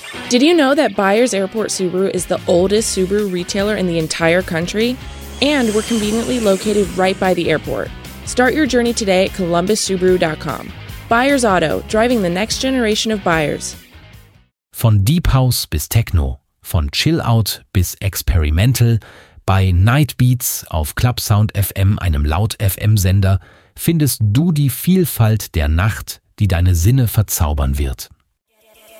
Did you know that Byers Airport Subaru is the oldest Subaru retailer in the entire country? And we're conveniently located right by the airport. Start your journey today at columbussubaru.com. Byers Auto, driving the next generation of buyers. Von Deep House bis Techno, von Chill Out bis Experimental, bei Night Beats auf Clubsound FM, einem Laut-FM-Sender, findest du die Vielfalt der Nacht, die deine Sinne verzaubern wird.